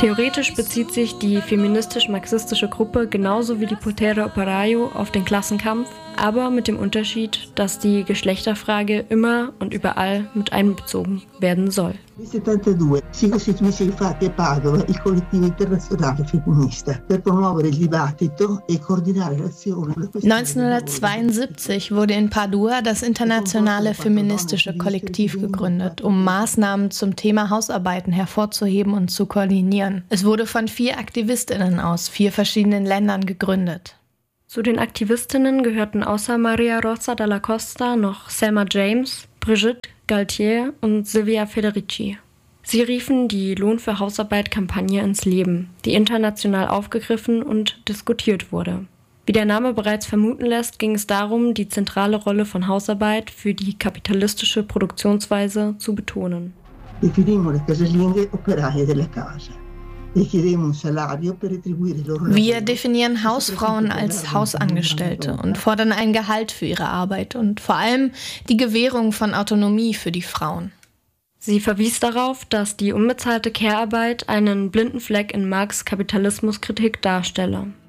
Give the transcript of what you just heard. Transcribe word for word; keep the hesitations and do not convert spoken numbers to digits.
Theoretisch bezieht sich die feministisch-marxistische Gruppe genauso wie die Potere Operaio auf den Klassenkampf, aber mit dem Unterschied, dass die Geschlechterfrage immer und überall mit einbezogen werden soll. settantadue si costituisce infatti a Padova il collettivo internazionale femminista per promuovere il dibattito e coordinare l'azione. neunzehnhundertzweiundsiebzig wurde in Padua das internationale feministische Kollektiv gegründet, um Maßnahmen zum Thema Hausarbeiten hervorzuheben und zu koordinieren. Es wurde von vier AktivistInnen aus vier verschiedenen Ländern gegründet. Zu den Aktivistinnen gehörten außer Maria Rosa Dalla Costa noch Selma James, Brigitte Galtier und Silvia Federici. Sie riefen die Lohn für Hausarbeit-Kampagne ins Leben, die international aufgegriffen und diskutiert wurde. Wie der Name bereits vermuten lässt, ging es darum, die zentrale Rolle von Hausarbeit für die kapitalistische Produktionsweise zu betonen. Definimmo le casalinghe operaie della casa. Wir definieren Hausfrauen als Hausangestellte und fordern ein Gehalt für ihre Arbeit und vor allem die Gewährung von Autonomie für die Frauen. Sie verwies darauf, dass die unbezahlte Care-Arbeit einen blinden Fleck in Marx' Kapitalismuskritik darstelle.